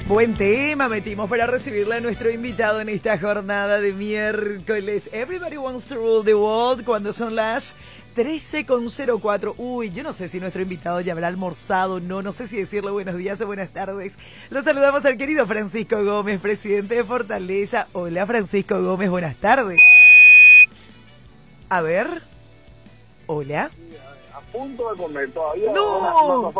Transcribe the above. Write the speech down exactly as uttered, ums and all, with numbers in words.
Buen tema metimos para recibirle a nuestro invitado en esta jornada de miércoles. Everybody wants to rule the world cuando son las trece con cero cuatro. Uy, yo no sé si nuestro invitado ya habrá almorzado o no, no sé si decirle buenos días o buenas tardes. Lo saludamos al querido Francisco Gómez, presidente de Fortaleza. Hola Francisco Gómez, buenas tardes. A ver. Hola. A punto de comer todavía. ¡No!